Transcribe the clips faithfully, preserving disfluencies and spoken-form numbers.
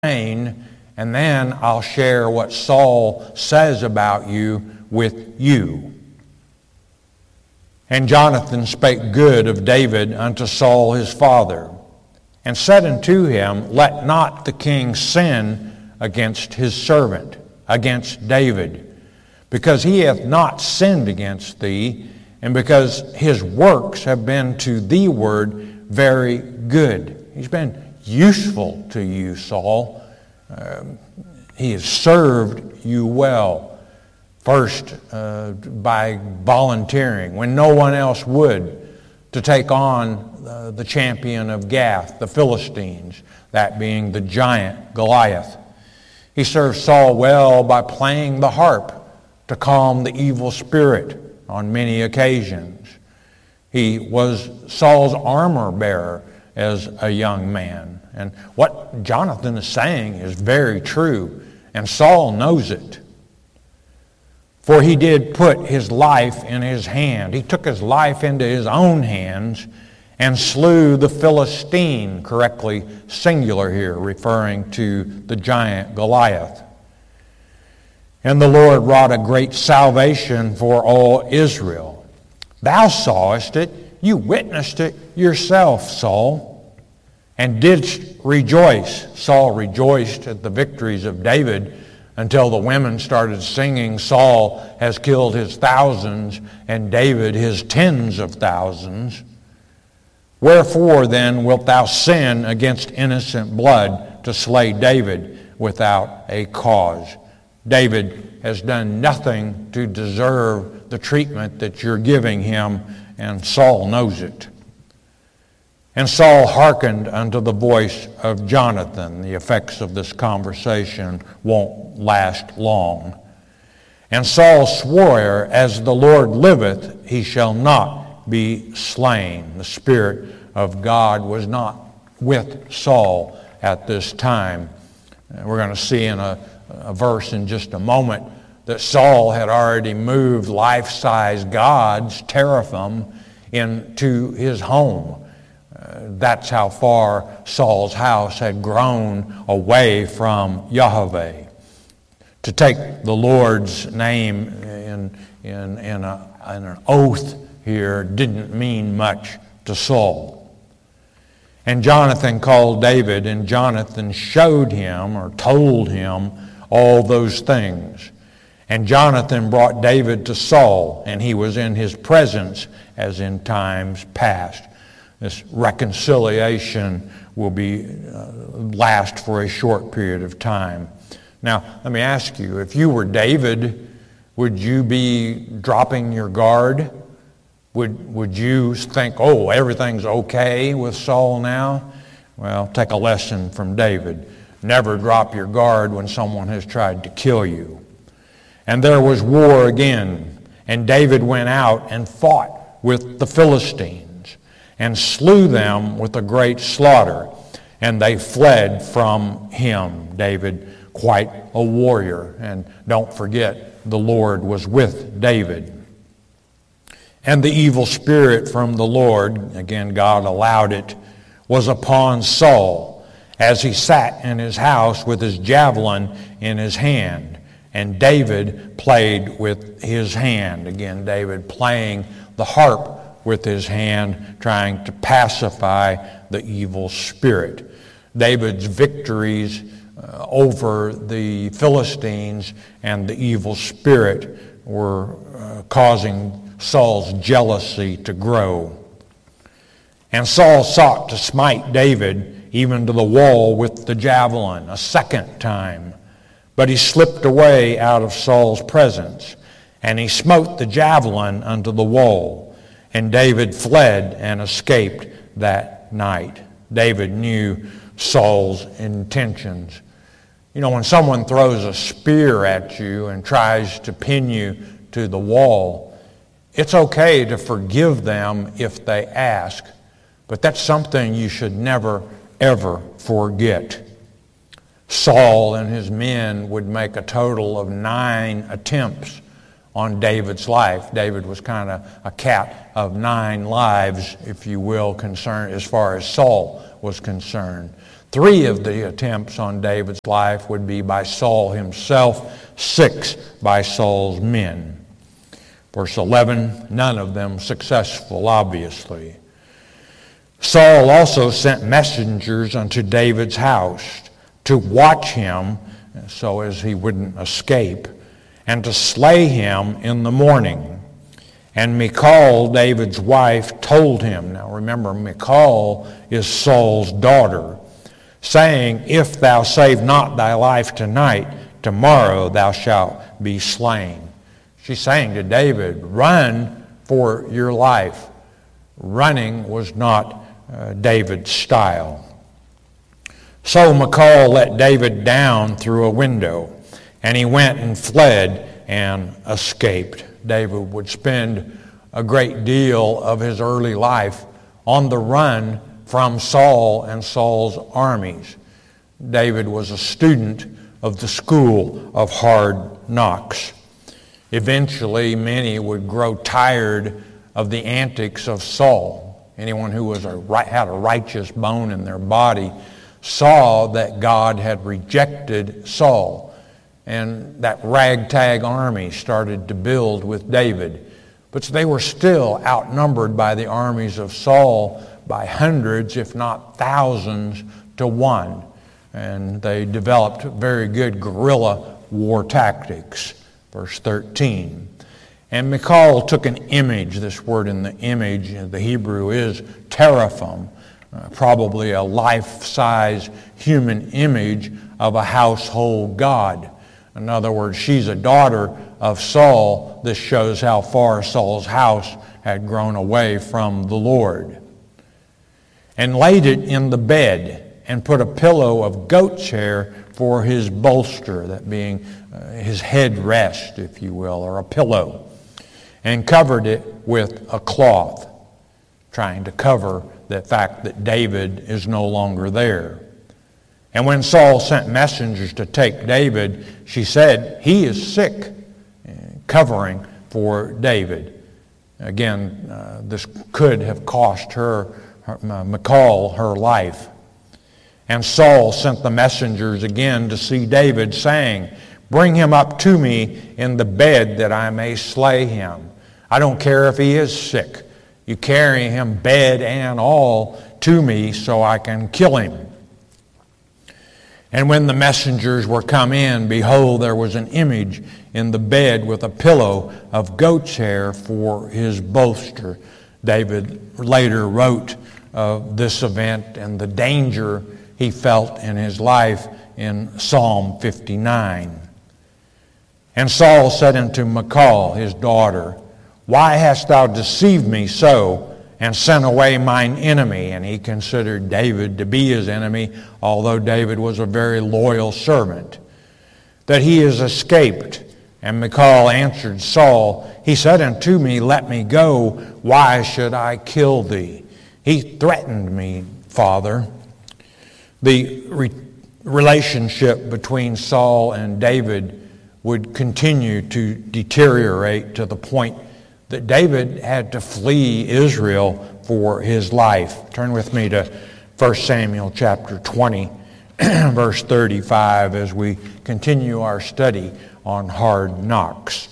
and then I'll share what Saul says about you with you. And Jonathan spake good of David unto Saul his father, and said unto him, Let not the king sin against his servant, against David, because he hath not sinned against thee, and because his works have been to thee ward very good. He's been useful to you, Saul. Um, he has served you well. First, uh, by volunteering, when no one else would, to take on uh, the champion of Gath, the Philistines, that being the giant Goliath. He served Saul well by playing the harp to calm the evil spirit on many occasions. He was Saul's armor bearer as a young man. And what Jonathan is saying is very true, and Saul knows it. For he did put his life in his hand. He took his life into his own hands and slew the Philistine, correctly singular here, referring to the giant Goliath. And the Lord wrought a great salvation for all Israel. Thou sawest it, you witnessed it yourself, Saul, and didst rejoice. Saul rejoiced at the victories of David until the women started singing, Saul has killed his thousands and David his tens of thousands. Wherefore then wilt thou sin against innocent blood to slay David without a cause? David has done nothing to deserve the treatment that you're giving him, and Saul knows it. And Saul hearkened unto the voice of Jonathan. The effects of this conversation won't last long. And Saul swore, As the Lord liveth, he shall not be slain. The Spirit of God was not with Saul at this time. We're going to see in a, a verse in just a moment that Saul had already moved life-size gods, teraphim, into his home. Uh, that's how far Saul's house had grown away from Yahweh. To take the Lord's name in, in, in, a, in an oath here didn't mean much to Saul. And Jonathan called David, and Jonathan showed him or told him all those things. And Jonathan brought David to Saul, and he was in his presence as in times past. This reconciliation will be uh, last for a short period of time. Now, let me ask you, if you were David, would you be dropping your guard? Would, would you think, oh, everything's okay with Saul now? Well, take a lesson from David. Never drop your guard when someone has tried to kill you. And there was war again, and David went out and fought with the Philistines and slew them with a great slaughter, and they fled from him. David, quite a warrior, and don't forget, the Lord was with David. And the evil spirit from the Lord, again God allowed it, was upon Saul as he sat in his house with his javelin in his hand. And David played with his hand. Again, David playing the harp with his hand, trying to pacify the evil spirit. David's victories uh, over the Philistines and the evil spirit were uh, causing Saul's jealousy to grow. And Saul sought to smite David even to the wall with the javelin a second time. But he slipped away out of Saul's presence, and he smote the javelin unto the wall. And David fled and escaped that night. David knew Saul's intentions. You know, when someone throws a spear at you and tries to pin you to the wall, it's okay to forgive them if they ask, but that's something you should never, ever forget. Saul and his men would make a total of nine attempts on David's life. David was kind of a cat of nine lives, if you will, concerned as far as Saul was concerned. Three of the attempts on David's life would be by Saul himself, six by Saul's men. Verse eleven, none of them successful, obviously. Saul also sent messengers unto David's house to watch him so as he wouldn't escape, and to slay him in the morning. And Michal, David's wife, told him, now remember, Michal is Saul's daughter, saying, if thou save not thy life tonight, tomorrow thou shalt be slain. She's saying to David, run for your life. Running was not uh, David's style. So Michal let David down through a window, and he went and fled and escaped. David would spend a great deal of his early life on the run from Saul and Saul's armies. David was a student of the school of hard knocks. Eventually, many would grow tired of the antics of Saul. Anyone who was a, had a righteous bone in their body saw that God had rejected Saul, and that ragtag army started to build with David. But they were still outnumbered by the armies of Saul by hundreds, if not thousands, to one. And they developed very good guerrilla war tactics. Verse thirteen. And Michal took an image. This word in the image, the Hebrew is teraphim, uh, probably a life-size human image of a household god. In other words, she's a daughter of Saul. This shows how far Saul's house had grown away from the Lord. And laid it in the bed, and put a pillow of goat's hair for his bolster, that being uh, his head rest, if you will, or a pillow, and covered it with a cloth, trying to cover the fact that David is no longer there. And when Saul sent messengers to take David, she said, he is sick, covering for David. Again, uh, this could have cost her, her uh, Michal, her life. And Saul sent the messengers again to see David, saying, bring him up to me in the bed that I may slay him. I don't care if he is sick. You carry him, bed and all, to me so I can kill him. And when the messengers were come in, behold, there was an image in the bed with a pillow of goat's hair for his bolster. David later wrote of this event and the danger he felt in his life in Psalm fifty-nine. And Saul said unto Michal, his daughter, why hast thou deceived me so, and sent away mine enemy? And he considered David to be his enemy, although David was a very loyal servant, that he is escaped. And Michal answered Saul, he said unto me, let me go, why should I kill thee? He threatened me, Father. The re- relationship between Saul and David would continue to deteriorate to the point that David had to flee Israel for his life. Turn with me to First Samuel chapter twenty, verse thirty-five, as we continue our study on hard knocks.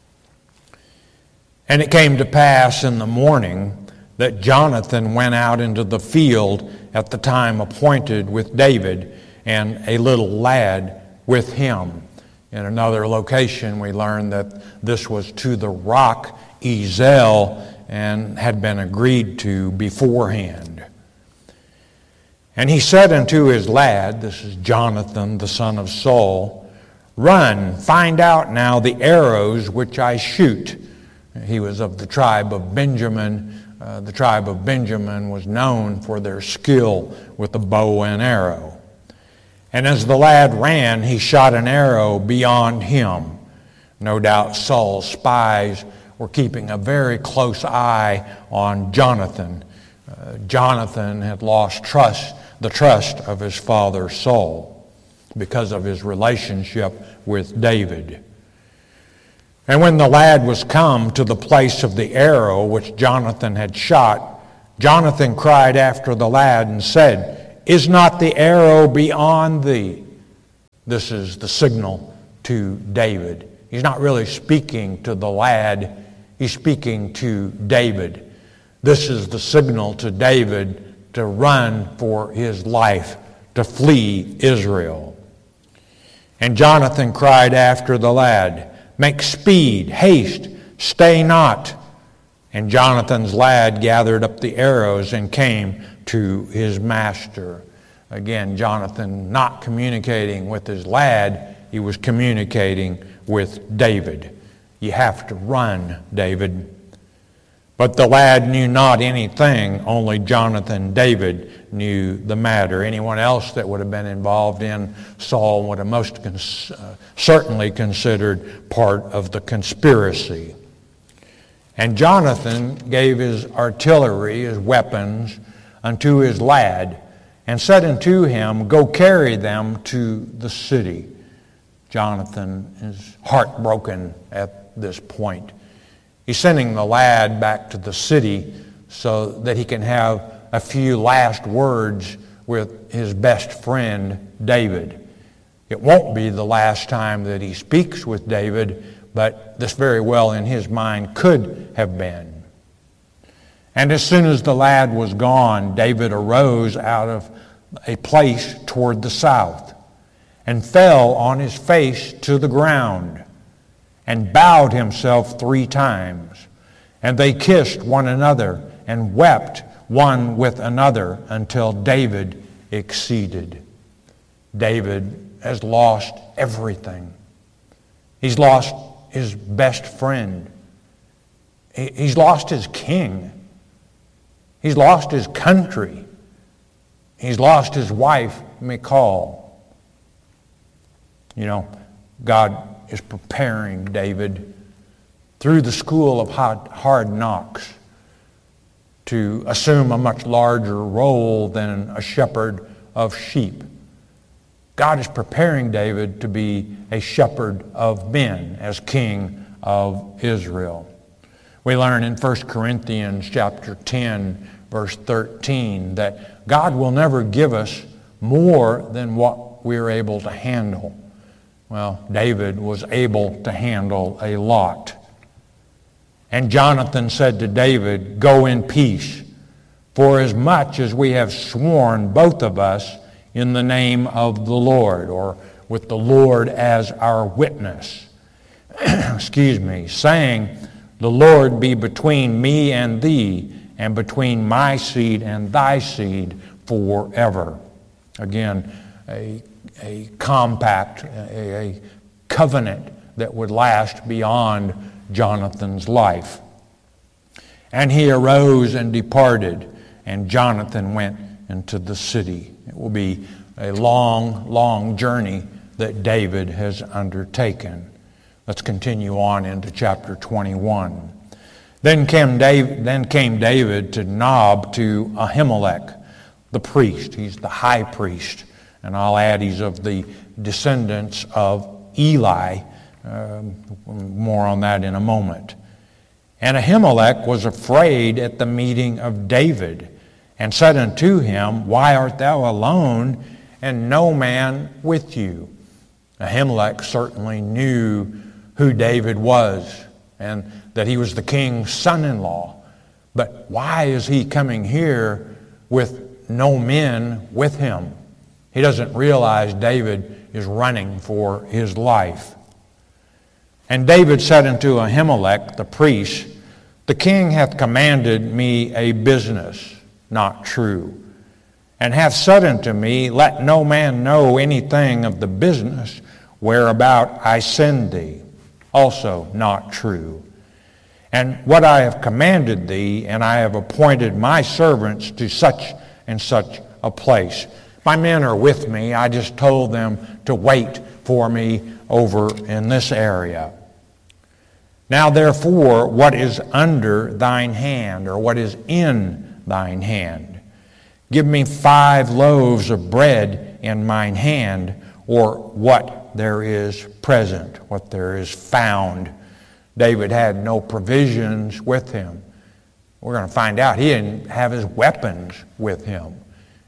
And it came to pass in the morning that Jonathan went out into the field at the time appointed with David, and a little lad with him. In another location, we learn that this was to the rock Ezel, and had been agreed to beforehand. And he said unto his lad, this is Jonathan, the son of Saul, run, find out now the arrows which I shoot. He was of the tribe of Benjamin. Uh, the tribe of Benjamin was known for their skill with the bow and arrow. And as the lad ran, he shot an arrow beyond him. No doubt Saul's spies were keeping a very close eye on Jonathan. Uh, Jonathan had lost trust, the trust of his father Saul because of his relationship with David. And when the lad was come to the place of the arrow which Jonathan had shot, Jonathan cried after the lad and said, is not the arrow beyond thee? This is the signal to David. He's not really speaking to the lad. He's speaking to David. This is the signal to David to run for his life, to flee Israel. And Jonathan cried after the lad, "Make speed, haste, stay not." And Jonathan's lad gathered up the arrows and came to his master. Again, Jonathan not communicating with his lad, he was communicating with David. You have to run, David. But the lad knew not anything, only Jonathan, David, knew the matter. Anyone else that would have been involved in Saul would have most cons- uh, certainly considered part of the conspiracy. And Jonathan gave his artillery, his weapons, unto his lad, and said unto him, "Go carry them to the city." Jonathan is heartbroken at this point. He's sending the lad back to the city so that he can have a few last words with his best friend, David. It won't be the last time that he speaks with David, but this very well in his mind could have been. And as soon as the lad was gone, David arose out of a place toward the south and fell on his face to the ground and bowed himself three times. And they kissed one another and wept one with another until David exceeded. David has lost everything. He's lost his best friend. He's lost his king. He's lost his country. He's lost his wife, Michal. You know, God is preparing David through the school of hard knocks to assume a much larger role than a shepherd of sheep. God is preparing David to be a shepherd of men as king of Israel. We learn in First Corinthians chapter ten, verse thirteen, that God will never give us more than what we're able to handle. Well, David was able to handle a lot. And Jonathan said to David, "Go in peace, for as much as we have sworn, both of us, in the name of the Lord," or with the Lord as our witness, excuse me, saying, "The Lord be between me and thee, and between my seed and thy seed forever." Again, a, a compact, a, a covenant that would last beyond Jonathan's life. And he arose and departed, and Jonathan went into the city. It will be a long, long journey that David has undertaken. Let's continue on into chapter twenty-one. Then came David, then came David to Nob to Ahimelech, the priest. He's the high priest. And I'll add he's of the descendants of Eli. Um, more on that in a moment. And Ahimelech was afraid at the meeting of David, and said unto him, "Why art thou alone, and no man with you?" Ahimelech certainly knew who David was, and that he was the king's son-in-law. But why is he coming here with no men with him? He doesn't realize David is running for his life. And David said unto Ahimelech the priest, "The king hath commanded me a business not true, and hath said unto me, Let no man know anything of the business whereabout I send thee, also not true. And what I have commanded thee, and I have appointed my servants to such and such a place." My men are with me. I just told them to wait for me over in this area. "Now therefore, what is under thine hand, or what is in thine hand? Give me five loaves of bread in mine hand, or what there is present, what there is found." David had no provisions with him. We're going to find out he didn't have his weapons with him.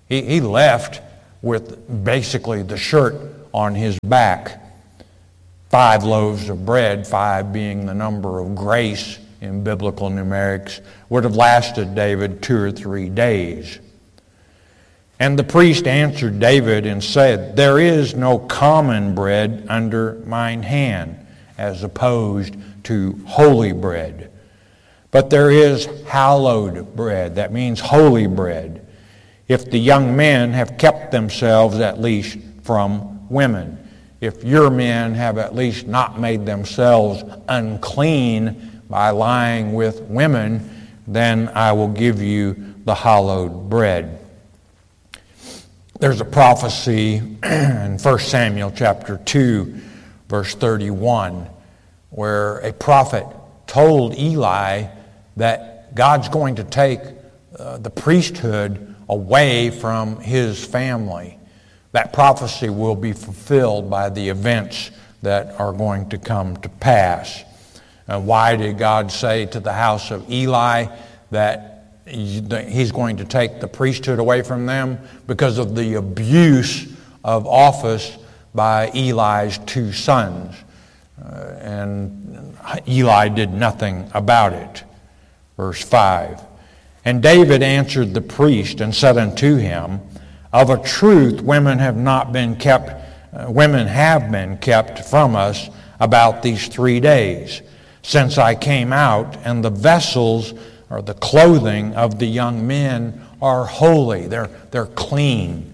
He, he left with basically the shirt on his back. Five loaves of bread, five being the number of grace in biblical numerics, would have lasted David two or three days. And the priest answered David and said, "There is no common bread under mine hand, as opposed to holy bread. But there is hallowed bread." That means holy bread. "If the young men have kept themselves at least from women." If your men have at least not made themselves unclean by lying with women, then I will give you the hallowed bread. There's a prophecy in First Samuel chapter two, verse thirty-one, where a prophet told Eli that God's going to take uh, the priesthood away from his family. That prophecy will be fulfilled by the events that are going to come to pass. Uh, why did God say to the house of Eli that he's going to take the priesthood away from them? Because of the abuse of office by Eli's two sons. Uh, and Eli did nothing about it. Verse five. "And David answered the priest and said unto him, Of a truth women have not been kept, uh, women have been kept from us about these three days, since I came out, and the vessels or the clothing of the young men are holy. They're, they're clean.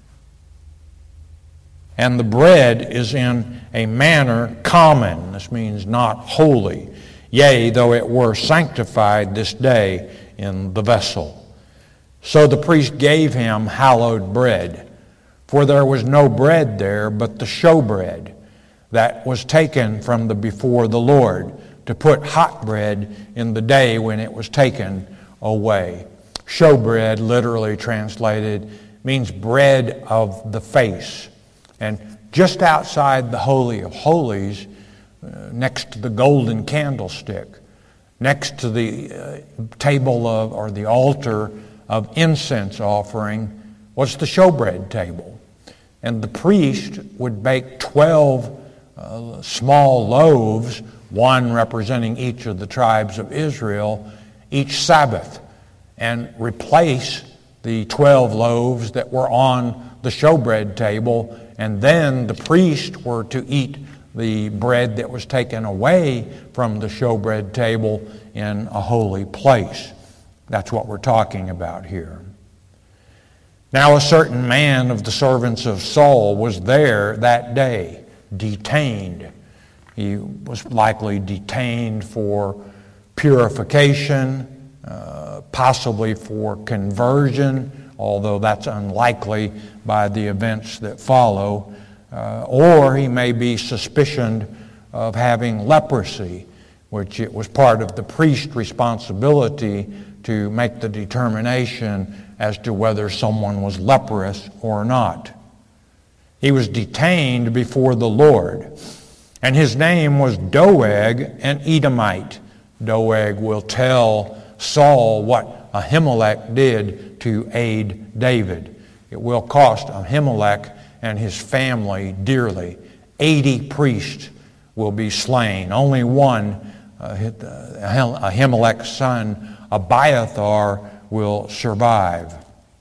And the bread is in a manner common." This means not holy. "Yea, though it were sanctified this day in the vessel. So the priest gave him hallowed bread, for there was no bread there but the showbread that was taken from the before the Lord, to put hot bread in the day when it was taken away." Showbread, literally translated, means bread of the face. And just outside the Holy of Holies, uh, next to the golden candlestick, next to the uh, table of, or the altar of incense offering, was the showbread table. And the priest would bake twelve uh, small loaves, one representing each of the tribes of Israel, each Sabbath, and replace the twelve loaves that were on the showbread table, and then the priest were to eat the bread that was taken away from the showbread table in a holy place. That's what we're talking about here. "Now a certain man of the servants of Saul was there that day, detained." He was likely detained for purification, uh, possibly for conversion, although that's unlikely by the events that follow. Uh, or he may be suspicioned of having leprosy, which it was part of the priest's responsibility to make the determination as to whether someone was leprous or not. He was detained before the Lord. And his name was Doeg, an Edomite. Doeg will tell Saul what Ahimelech did to aid David. It will cost Ahimelech and his family dearly. Eighty priests will be slain. Only one, uh, Ahimelech's son Abiathar, will survive.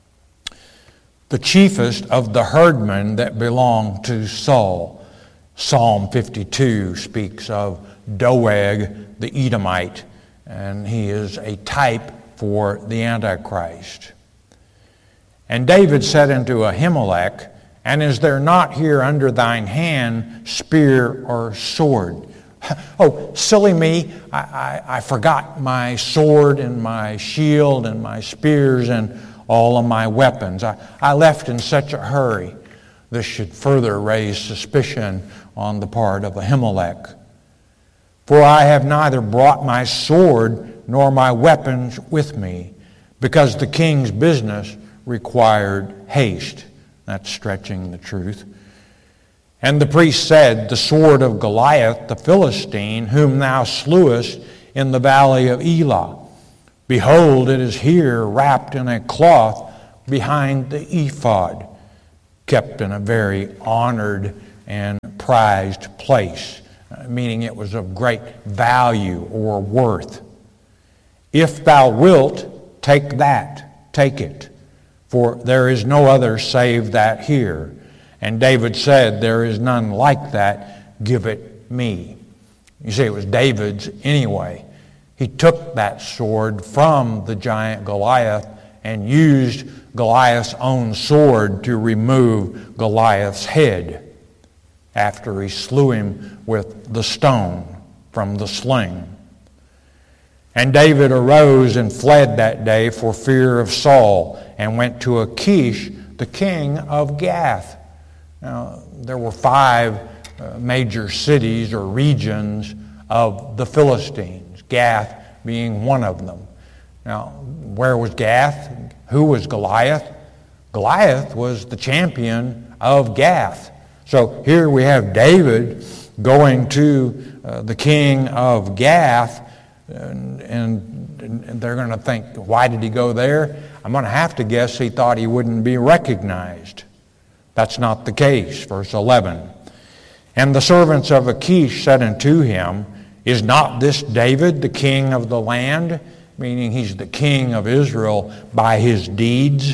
The chiefest of the herdmen that belonged to Saul. Psalm fifty-two speaks of Doeg the Edomite, and he is a type for the Antichrist. "And David said unto Ahimelech, And is there not here under thine hand spear or sword?" Oh, silly me, I, I, I forgot my sword and my shield and my spears and all of my weapons. I, I left in such a hurry. This should further raise suspicion on the part of Ahimelech. "For I have neither brought my sword nor my weapons with me, because the king's business required haste." That's stretching the truth. "And the priest said, The sword of Goliath the Philistine, whom thou slewest in the valley of Elah, behold, it is here wrapped in a cloth behind the ephod, kept in a very honored and prized place, uh, meaning it was of great value or worth. If thou wilt, take that, take it, for there is no other save that here. And David said, there is none like that, give it me. You see, it was David's anyway. He took that sword from the giant Goliath and used Goliath's own sword to remove Goliath's head after he slew him with the stone from the sling. And David arose and fled that day for fear of Saul, and went to Achish, the king of Gath. Now, there were five uh, major cities or regions of the Philistines, Gath being one of them. Now, where was Gath? Who was Goliath? Goliath was the champion of Gath. So here we have David going to uh, the king of Gath, and, and, and they're going to think, why did he go there? I'm going to have to guess he thought he wouldn't be recognized. That's not the case. Verse eleven. And the servants of Achish said unto him, is not this David the king of the land? Meaning he's the king of Israel by his deeds.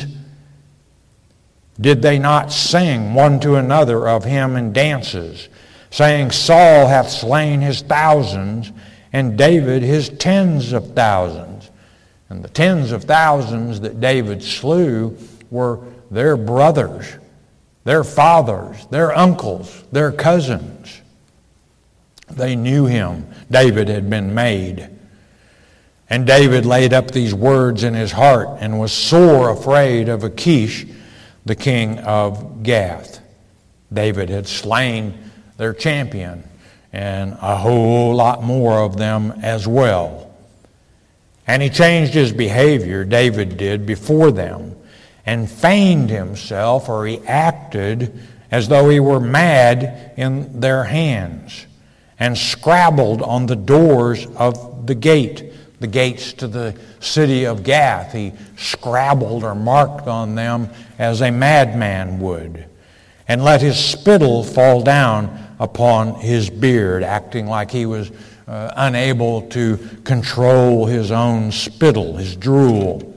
Did they not sing one to another of him in dances, saying, Saul hath slain his thousands, and David his tens of thousands? And the tens of thousands that David slew were their brothers, their fathers, their uncles, their cousins. They knew him. David had been made. And David laid up these words in his heart and was sore afraid of Achish, the king of Gath. David had slain their champion and a whole lot more of them as well. And he changed his behavior, David did, before them, and feigned himself, or he acted as though he were mad in their hands, and scrabbled on the doors of the gate, the gates to the city of Gath. He scrabbled or marked on them as a madman would, and let his spittle fall down upon his beard, acting like he was uh, unable to control his own spittle, his drool.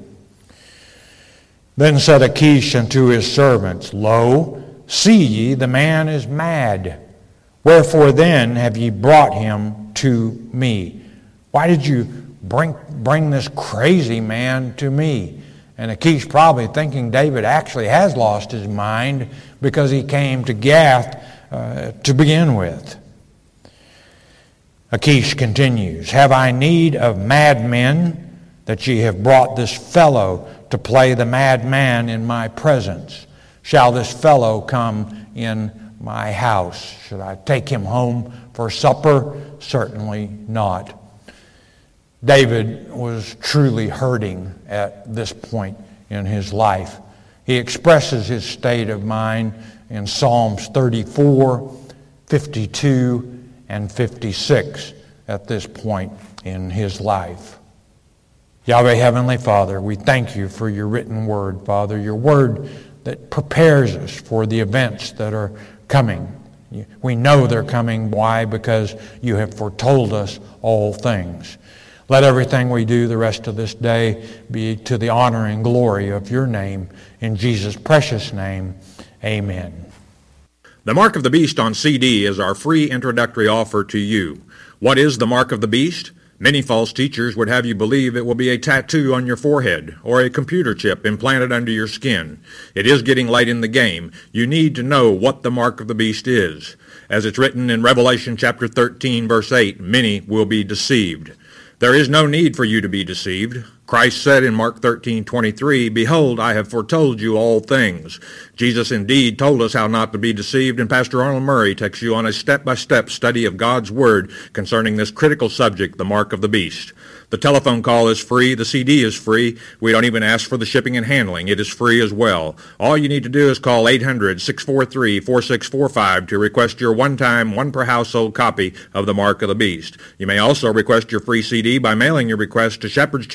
Then said Achish unto his servants, Lo, see ye, the man is mad. Wherefore then have ye brought him to me? Why did you bring, bring this crazy man to me? And Achish probably thinking David actually has lost his mind because he came to Gath uh, to begin with. Achish continues, Have I need of madmen that ye have brought this fellow to play the madman in my presence? Shall this fellow come in my house? Should I take him home for supper? Certainly not. David was truly hurting at this point in his life. He expresses his state of mind in Psalms thirty-four, fifty-two, and fifty-six at this point in his life. Yahweh, Heavenly Father, we thank you for your written word, Father, your word that prepares us for the events that are coming. We know they're coming. Why? Because you have foretold us all things. Let everything we do the rest of this day be to the honor and glory of your name. In Jesus' precious name, amen. The Mark of the Beast on C D is our free introductory offer to you. What is the Mark of the Beast? Many false teachers would have you believe it will be a tattoo on your forehead or a computer chip implanted under your skin. It is getting late in the game. You need to know what the Mark of the Beast is. As it's written in Revelation chapter thirteen, verse eight, many will be deceived. There is no need for you to be deceived. Christ said in Mark thirteen twenty-three, Behold, I have foretold you all things. Jesus indeed told us how not to be deceived, and Pastor Arnold Murray takes you on a step-by-step study of God's Word concerning this critical subject, the Mark of the Beast. The telephone call is free. The C D is free. We don't even ask for the shipping and handling. It is free as well. All you need to do is call eight hundred, six four three, four six four five to request your one-time, one-per-household copy of the Mark of the Beast. You may also request your free C D by mailing your request to Shepherd's Chapel, Post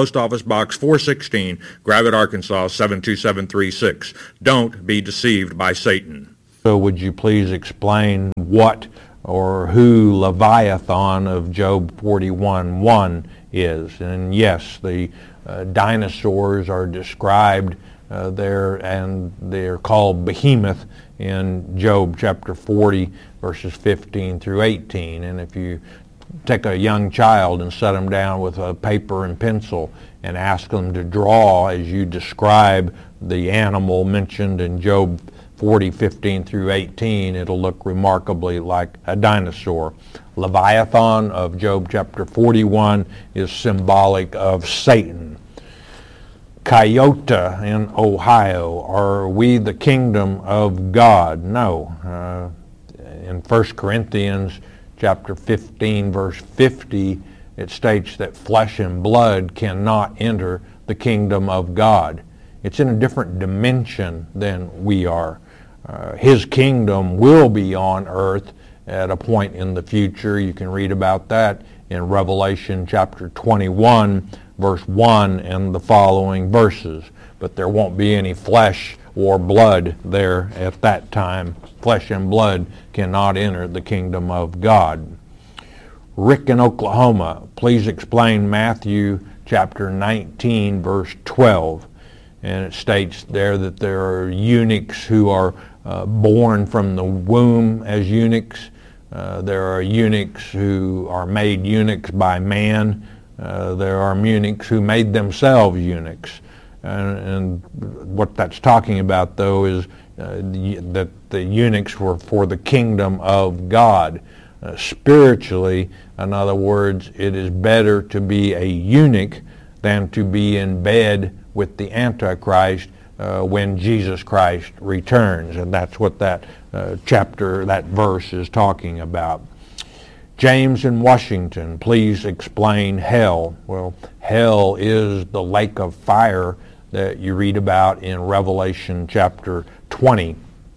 Post Office Box four sixteen, Gravette, Arkansas seven two seven three six. Don't be deceived by Satan. So would you please explain what or who Leviathan of Job forty-one one is? And yes, the uh, dinosaurs are described uh, there, and they're called behemoth in Job chapter forty, verses fifteen through eighteen. And if you take a young child and set them down with a paper and pencil and ask them to draw as you describe the animal mentioned in Job forty, fifteen through eighteen, it'll look remarkably like a dinosaur. Leviathan of Job chapter forty-one is symbolic of Satan. Cayota in Ohio, are we the kingdom of God? No. Uh, in First Corinthians chapter fifteen, verse fifty, it states that flesh and blood cannot enter the kingdom of God. It's in a different dimension than we are. Uh, his kingdom will be on earth at a point in the future. You can read about that in Revelation chapter twenty-one, verse one and the following verses. But there won't be any flesh or blood there at that time. Flesh and blood cannot enter the kingdom of God. Rick in Oklahoma, please explain Matthew chapter nineteen, verse twelve. And it states there that there are eunuchs who are uh, born from the womb as eunuchs. Uh, there are eunuchs who are made eunuchs by man. Uh, there are eunuchs who made themselves eunuchs. And, and what that's talking about, though, is uh, the, that the eunuchs were for the kingdom of God. Uh, spiritually, in other words, it is better to be a eunuch than to be in bed with the Antichrist uh, when Jesus Christ returns. And that's what that uh, chapter, that verse is talking about. James in Washington, please explain hell. Well, hell is the lake of fire that you read about in Revelation chapter twenty.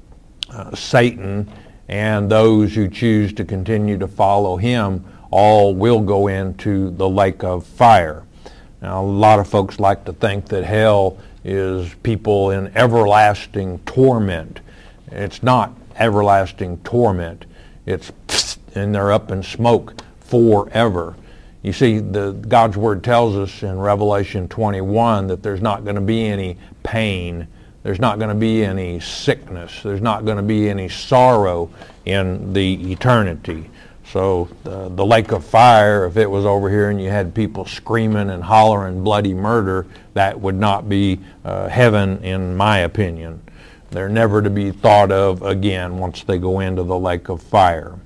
Uh, Satan and those who choose to continue to follow him all will go into the lake of fire. Now, a lot of folks like to think that hell is people in everlasting torment. It's not everlasting torment. It's pfft, and they're up in smoke forever. You see, the, God's Word tells us in Revelation twenty-one that there's not going to be any pain. There's not going to be any sickness. There's not going to be any sorrow in the eternity. So uh, the lake of fire, if it was over here and you had people screaming and hollering bloody murder, that would not be uh, heaven in my opinion. They're never to be thought of again once they go into the lake of fire.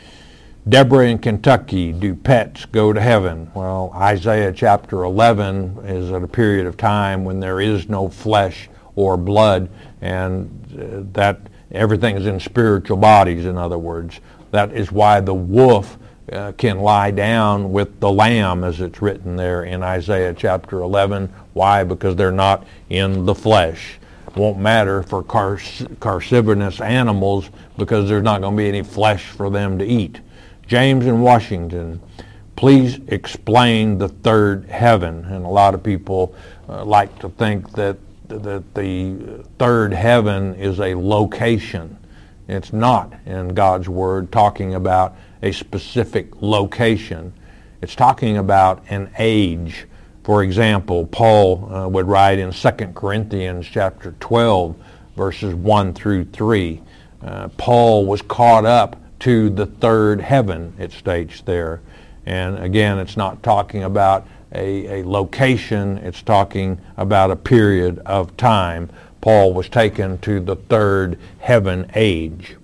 Deborah in Kentucky, do pets go to heaven? Well, Isaiah chapter eleven is at a period of time when there is no flesh or blood, and uh, that everything is in spiritual bodies, in other words. That is why the wolf uh, can lie down with the lamb, as it's written there in Isaiah chapter eleven. Why? Because they're not in the flesh. Won't matter for car- carnivorous animals because there's not going to be any flesh for them to eat. James in Washington, please explain the third heaven. And a lot of people uh, like to think that that the third heaven is a location. It's not in God's Word talking about a specific location. It's talking about an age. For example, Paul uh, would write in Second Corinthians chapter twelve, verses one through three. Uh, Paul was caught up to the third heaven, it states there. And again, it's not talking about a, a location, it's talking about a period of time. Paul was taken to the third heaven age.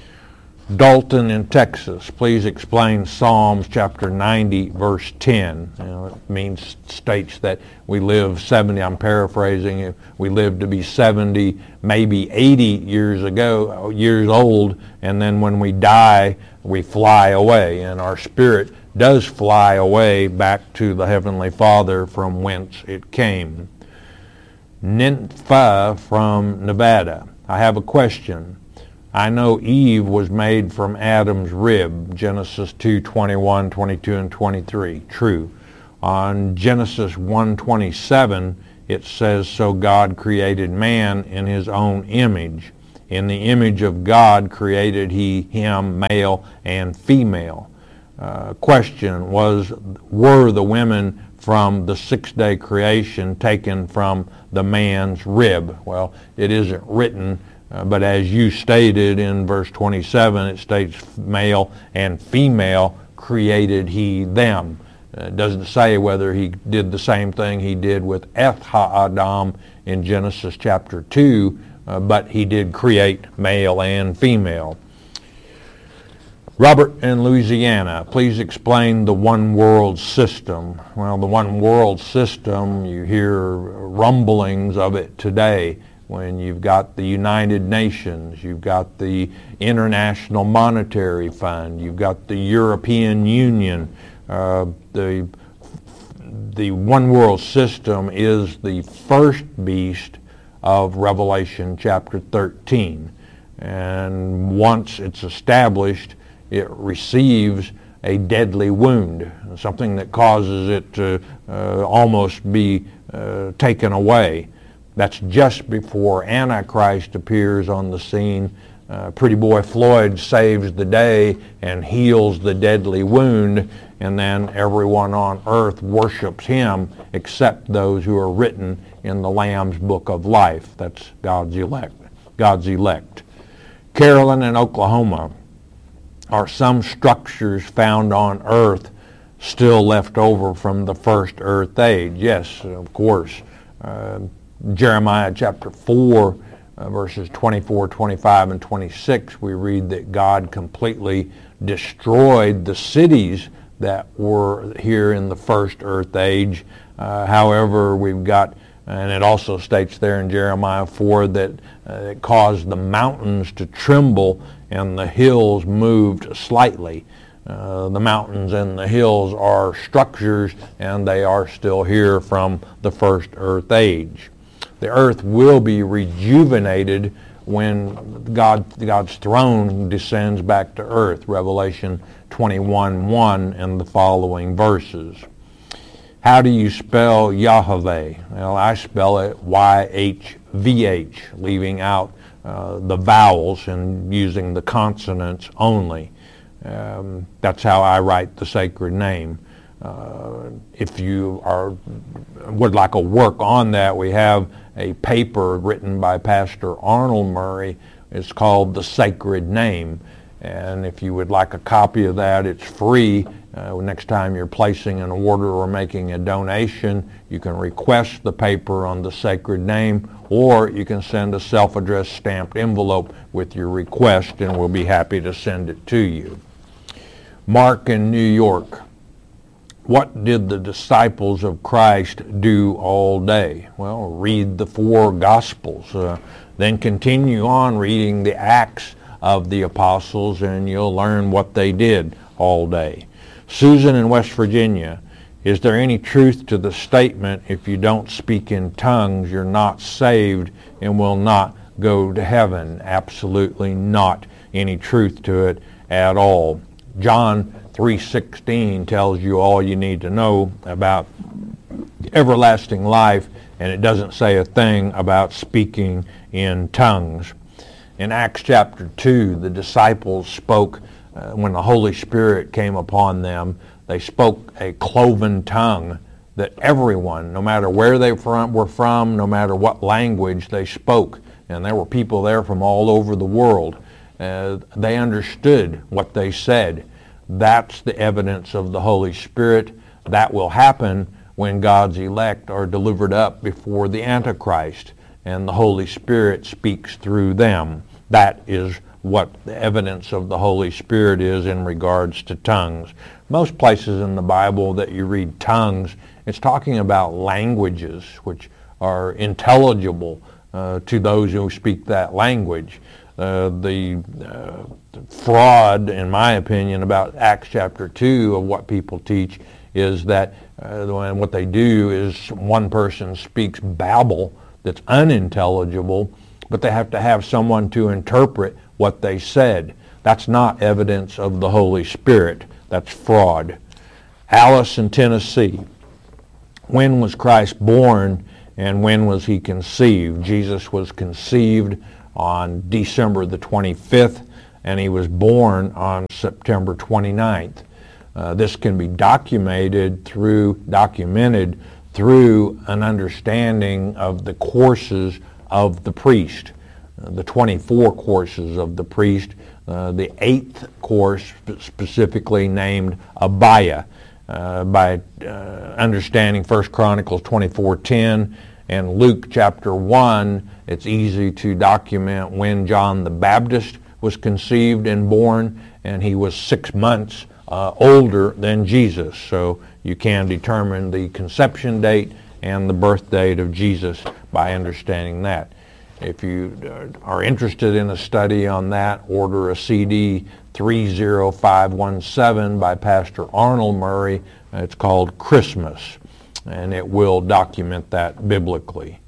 Dalton in Texas, please explain Psalms chapter ninety, verse ten. You know, it means, states that we live seventy, I'm paraphrasing, we live to be seventy, maybe eighty years ago, years old, and then when we die, we fly away, and our spirit does fly away back to the Heavenly Father from whence it came. Nympha from Nevada, I have a question. I know Eve was made from Adam's rib, Genesis two, twenty-one, twenty-two, and twenty-three. True. On Genesis one twenty-seven, it says, "So God created man in his own image. In the image of God created he him, male and female." Uh, question was, were the women from the six-day creation taken from the man's rib? Well, it isn't written, uh, but as you stated in verse twenty-seven, it states male and female created he them. Uh, it doesn't say whether he did the same thing he did with Eth Ha-Adam in Genesis chapter two, uh, but he did create male and female. Robert in Louisiana, please explain the one world system. Well, the one world system, you hear rumblings of it today when you've got the United Nations, you've got the International Monetary Fund, you've got the European Union. Uh, the, the one world system is the first beast of Revelation chapter thirteen. And once it's established, it receives a deadly wound, something that causes it to uh, almost be uh, taken away. That's just before Antichrist appears on the scene. Uh, Pretty Boy Floyd saves the day and heals the deadly wound, and then everyone on earth worships him except those who are written in the Lamb's Book of Life. That's God's elect. God's elect. Carolyn in Oklahoma, are some structures found on earth still left over from the first earth age? Yes, of course. Uh, Jeremiah chapter four, uh, verses twenty-four, twenty-five, and twenty-six, we read that God completely destroyed the cities that were here in the first earth age. Uh, however, we've got, and it also states there in Jeremiah four that uh, it caused the mountains to tremble and the hills moved slightly. Uh, the mountains and the hills are structures, and they are still here from the first earth age. The earth will be rejuvenated when God, God's throne descends back to earth, Revelation twenty-one one and the following verses. How do you spell Yahweh? Well, I spell it Y H V H, leaving out uh, the vowels and using the consonants only. Um, that's how I write the sacred name. Uh, if you are would like a work on that, we have a paper written by Pastor Arnold Murray. It's called The Sacred Name. And if you would like a copy of that, it's free. Uh, next time you're placing an order or making a donation, you can request the paper on the sacred name, or you can send a self-addressed stamped envelope with your request, and we'll be happy to send it to you. Mark in New York. What did the disciples of Christ do all day? Well, read the four Gospels. Uh, then continue on reading the Acts of the Apostles, and you'll learn what they did all day. Susan in West Virginia, is there any truth to the statement, if you don't speak in tongues, you're not saved and will not go to heaven? Absolutely not any truth to it at all. John three sixteen tells you all you need to know about everlasting life, and it doesn't say a thing about speaking in tongues. In Acts chapter two, the disciples spoke, uh, when the Holy Spirit came upon them, they spoke a cloven tongue that everyone, no matter where they from, were from, no matter what language they spoke, and there were people there from all over the world, uh, they understood what they said. That's the evidence of the Holy Spirit. That will happen when God's elect are delivered up before the Antichrist, and the Holy Spirit speaks through them. That is what the evidence of the Holy Spirit is in regards to tongues. Most places in the Bible that you read tongues, it's talking about languages which are intelligible uh, to those who speak that language. Uh, the uh, fraud, in my opinion, about Acts chapter two of what people teach is that uh, what they do is one person speaks babble that's unintelligible, but they have to have someone to interpret what they said. That's not evidence of the Holy Spirit. That's fraud. Alice in Tennessee. when was Christ born and when was he conceived? Jesus was conceived on December the twenty-fifth, and he was born on September twenty-ninth. Uh, this can be documented through documented through an understanding of the courses of the priest, uh, the twenty-four courses of the priest. Uh, the eighth course specifically named Abaya. Uh, by uh, understanding First Chronicles twenty-four ten and Luke chapter one, it's easy to document when John the Baptist was conceived and born, and he was six months uh, older than Jesus. So you can determine the conception date and the birth date of Jesus by understanding that. If you are interested in a study on that, order a C D three oh five one seven by Pastor Arnold Murray. It's called Christmas, and it will document that biblically.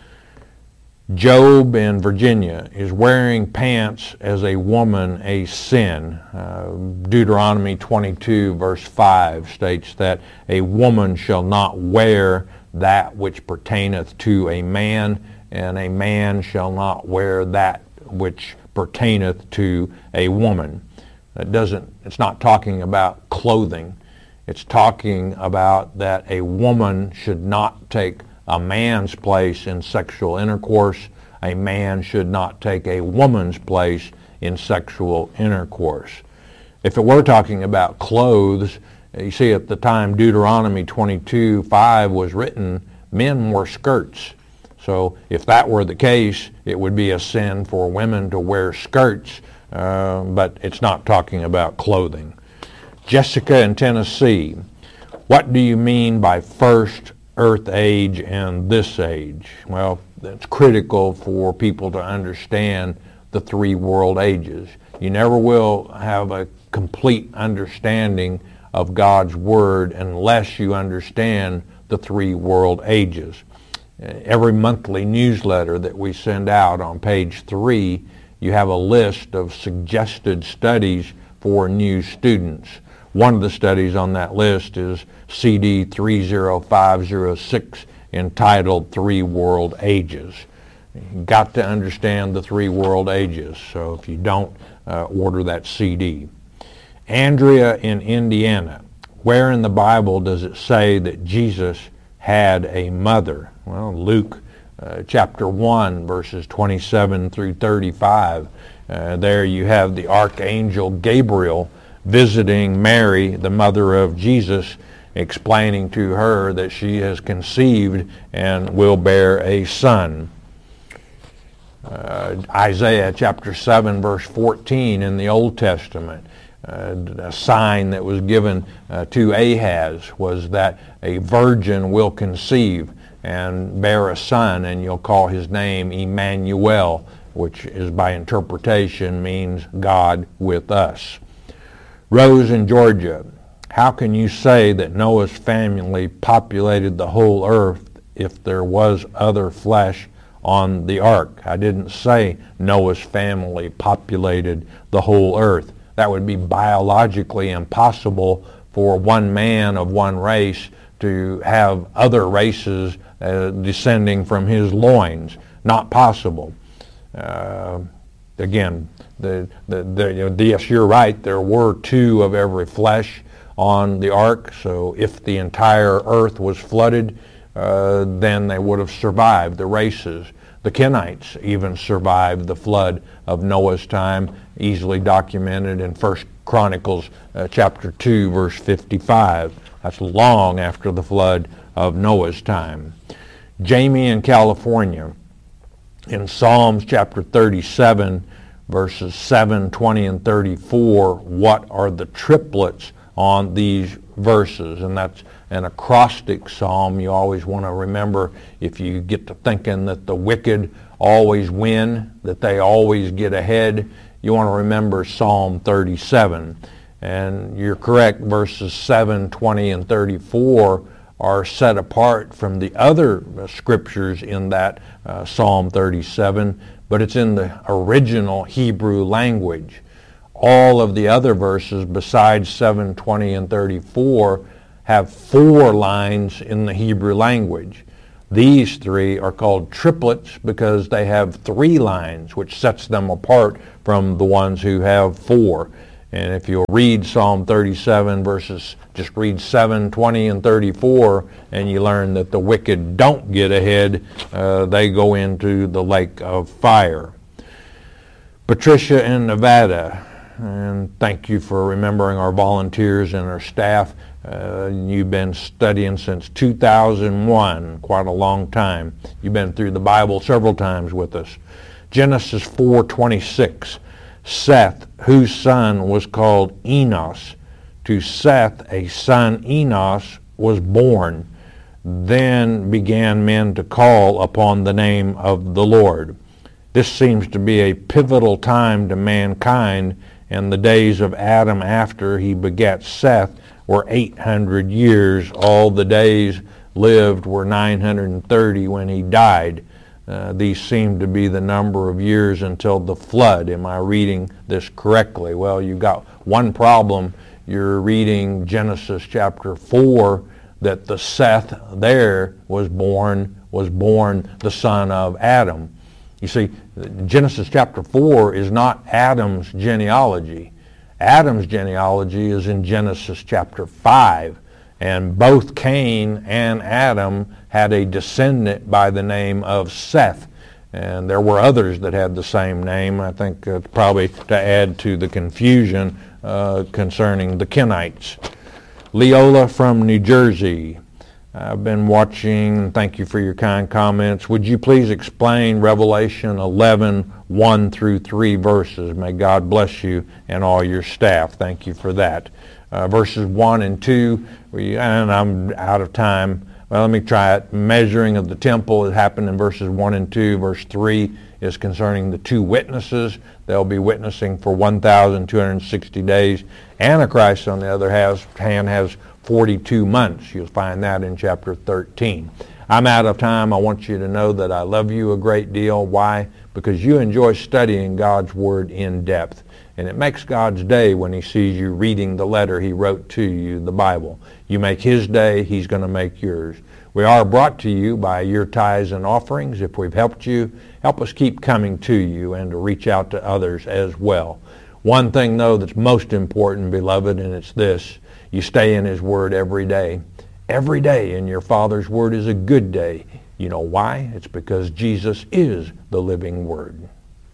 Job in Virginia, is wearing pants as a woman a sin? Uh, Deuteronomy twenty-two verse five states that a woman shall not wear that which pertaineth to a man, and a man shall not wear that which pertaineth to a woman. It doesn't, it's not talking about clothing. It's talking about that a woman should not take a man's place in sexual intercourse. A man should not take a woman's place in sexual intercourse. If it were talking about clothes, you see at the time Deuteronomy twenty-two five was written, men wore skirts. So if that were the case, it would be a sin for women to wear skirts, uh, but it's not talking about clothing. Jessica in Tennessee, what do you mean by first earth age and this age? Well, it's critical for people to understand the three world ages. You never will have a complete understanding of God's Word unless you understand the three world ages. Every monthly newsletter that we send out, on page three, you have a list of suggested studies for new students. One of the studies on that list is C D three oh five oh six, entitled Three World Ages. You've got to understand the three world ages, so if you don't, uh, order that C D. Andrea in Indiana, where in the Bible does it say that Jesus had a mother? Well, Luke uh, chapter one, verses twenty-seven through thirty-five. Uh, there you have the archangel Gabriel visiting Mary, the mother of Jesus, explaining to her that she has conceived and will bear a son. Uh, Isaiah chapter seven, verse fourteen in the Old Testament. Uh, a sign that was given uh, to Ahaz was that a virgin will conceive and bear a son, and you'll call his name Emmanuel, which is by interpretation means God with us. Rose in Georgia, how can you say that Noah's family populated the whole earth if there was other flesh on the ark? I didn't say Noah's family populated the whole earth. That would be biologically impossible for one man of one race to have other races uh, descending from his loins. Not possible. Uh, again, the, the, the, you know, yes, you're right, there were two of every flesh on the ark, so if the entire earth was flooded, uh, then they would have survived, the races. The Kenites even survived the flood of Noah's time, easily documented in First Chronicles uh, chapter two, verse fifty-five. That's long after the flood of Noah's time. Jamie in California, in Psalms chapter thirty-seven, verses seven, twenty, and thirty-four, what are the triplets on these verses? And that's an acrostic psalm. You always want to remember, if you get to thinking that the wicked always win, that they always get ahead, you want to remember Psalm thirty-seven. And you're correct, verses seven, twenty, and thirty-four are set apart from the other uh, scriptures in that uh, Psalm thirty-seven, but it's in the original Hebrew language. All of the other verses besides seven, twenty, and thirty-four have four lines in the Hebrew language. These three are called triplets because they have three lines, which sets them apart from the ones who have four. And if you'll read Psalm thirty-seven verses, just read seven, twenty, and thirty-four, and you learn that the wicked don't get ahead, uh, they go into the lake of fire. Patricia in Nevada, and thank you for remembering our volunteers and our staff. Uh, you've been studying since two thousand one, quite a long time. You've been through the Bible several times with us. Genesis four twenty-six. Seth, whose son was called Enos. To Seth a son Enos was born. Then began men to call upon the name of the Lord. This seems to be a pivotal time to mankind, and the days of Adam after he begat Seth were eight hundred years. All the days lived were nine hundred thirty when he died. Uh, these seem to be the number of years until the flood. Am I reading this correctly? Well, you've got one problem. You're reading Genesis chapter four, that the Seth there was born, was born the son of Adam. You see, Genesis chapter four is not Adam's genealogy. Adam's genealogy is in Genesis chapter five. And both Cain and Adam had a descendant by the name of Seth. And there were others that had the same name. I think uh, probably to add to the confusion uh, concerning the Kenites. Leola from New Jersey. I've been watching. Thank you for your kind comments. Would you please explain Revelation eleven, one through three verses? May God bless you and all your staff. Thank you for that. Uh, verses one and two, we, and I'm out of time. Well, let me try it. Measuring of the temple, it happened in verses one and two. Verse three is concerning the two witnesses. They'll be witnessing for one thousand two hundred sixty days. Antichrist, on the other hand, has forty-two months. You'll find that in chapter thirteen. I'm out of time. I want you to know that I love you a great deal. Why? Because you enjoy studying God's Word in depth. And it makes God's day when he sees you reading the letter he wrote to you, the Bible. You make his day, he's going to make yours. We are brought to you by your tithes and offerings. If we've helped you, help us keep coming to you and to reach out to others as well. One thing, though, that's most important, beloved, and it's this. You stay in his Word every day. Every day in your Father's Word is a good day. You know why? It's because Jesus is the living Word.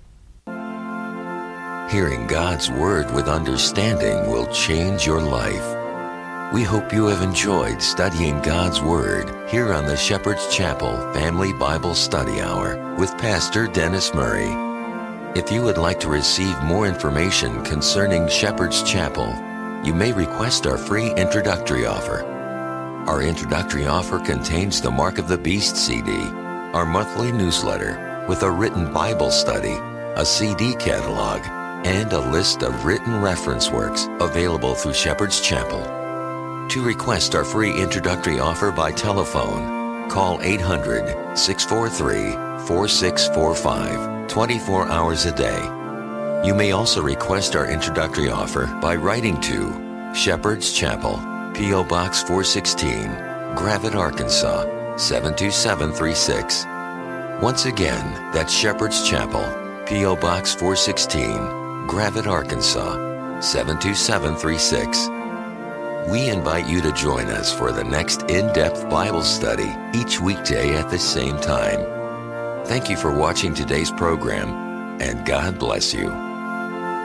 Hearing God's Word with understanding will change your life. We hope you have enjoyed studying God's Word here on the Shepherd's Chapel Family Bible Study Hour with Pastor Dennis Murray. If you would like to receive more information concerning Shepherd's Chapel, you may request our free introductory offer. Our introductory offer contains the Mark of the Beast C D, our monthly newsletter with a written Bible study, a C D catalog, and a list of written reference works available through Shepherd's Chapel. To request our free introductory offer by telephone, call eight hundred, six four three, four six four five, twenty-four hours a day. You may also request our introductory offer by writing to Shepherd's Chapel, P O Box four sixteen, Gravette, Arkansas, seven two seven three six. Once again, that's Shepherd's Chapel, P O Box four sixteen, Gravette, Arkansas, seven two seven three six. We invite you to join us for the next in-depth Bible study each weekday at the same time. Thank you for watching today's program, and God bless you.